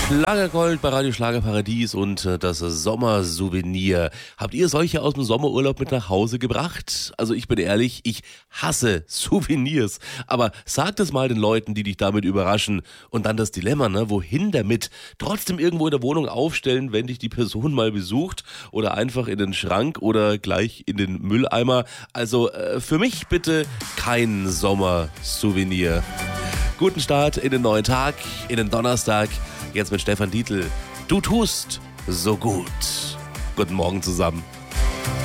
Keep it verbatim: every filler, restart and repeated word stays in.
Schlagergold bei Radio Schlagerparadies und äh, das Sommersouvenir. Habt ihr solche aus dem Sommerurlaub mit nach Hause gebracht? Also ich bin ehrlich, ich hasse Souvenirs. Aber sag das mal den Leuten, die dich damit überraschen. Und dann das Dilemma, ne? Wohin damit? Trotzdem irgendwo in der Wohnung aufstellen, wenn dich die Person mal besucht oder einfach in den Schrank oder gleich in den Mülleimer. Also äh, für mich bitte kein Sommersouvenir. Guten Start in den neuen Tag, in den Donnerstag. Jetzt mit Stefan Dietl. Du tust so gut. Guten Morgen zusammen.